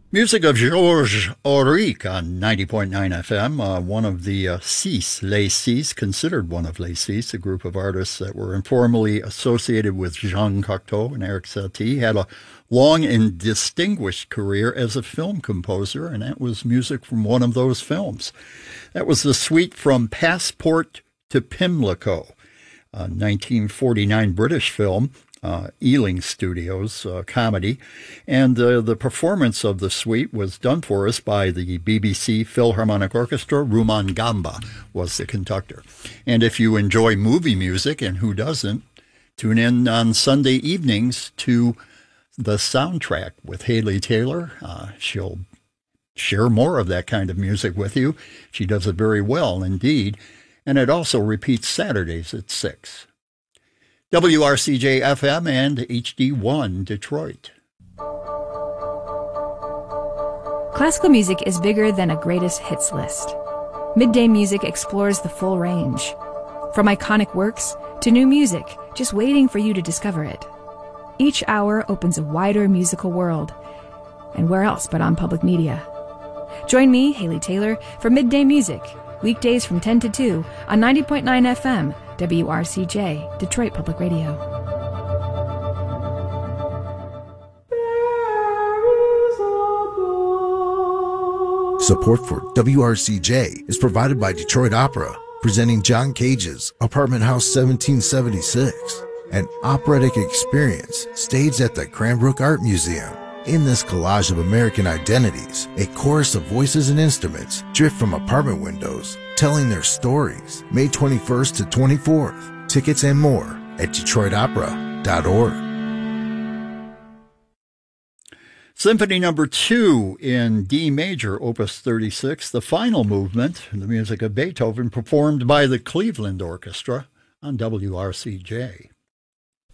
Music of Georges Auric on 90.9 FM, one of the Six, Les Six, considered one of Les Six, a group of artists that were informally associated with Jean Cocteau and Eric Satie, had a long and distinguished career as a film composer, and that was music from one of those films. That was the suite from Passport to Pimlico, a 1949 British film. Ealing Studios comedy, and the performance of the suite was done for us by the BBC Philharmonic Orchestra. Ruman Gamba was the conductor. And if you enjoy movie music, and who doesn't, tune in on Sunday evenings to The Soundtrack with Haley Taylor. She'll share more of that kind of music with you. She does it very well indeed. And it also repeats Saturdays at 6. WRCJ FM and HD1 Detroit. Classical music is bigger than a greatest hits list. Midday Music explores the full range. From iconic works to new music, just waiting for you to discover it. Each hour opens a wider musical world. And where else but on public media? Join me, Haley Taylor, for Midday Music, weekdays from 10 to 2 on 90.9 FM, WRCJ, Detroit Public Radio. Support for WRCJ is provided by Detroit Opera, presenting John Cage's Apartment House 1776, an operatic experience staged at the Cranbrook Art Museum. In this collage of American identities, a chorus of voices and instruments drift from apartment windows, telling their stories. May 21st to 24th. Tickets and more at DetroitOpera.org. Symphony Number 2 in D major, Opus 36, the final movement, the music of Beethoven, performed by the Cleveland Orchestra on WRCJ.